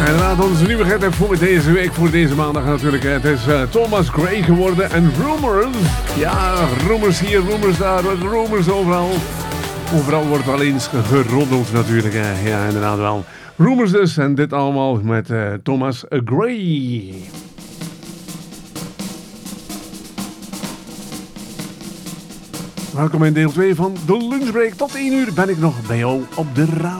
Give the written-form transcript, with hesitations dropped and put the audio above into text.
Inderdaad, onze nieuwe gast voor deze week, voor deze maandag natuurlijk. Het is Thomas Gray geworden en Rumors. Ja, rumors hier, rumors daar, rumors overal. Overal wordt wel eens geroddeld natuurlijk. Ja, inderdaad wel. Rumors dus, en dit allemaal met Thomas Gray. Welkom in deel 2 van de lunchbreak. Tot 1 uur ben ik nog bij jou op de radio.